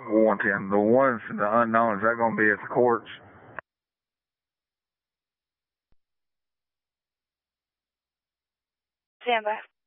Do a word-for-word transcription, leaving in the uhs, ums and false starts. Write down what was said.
one ten. The ones, the unknown, is that going to be at the courts? Stand by.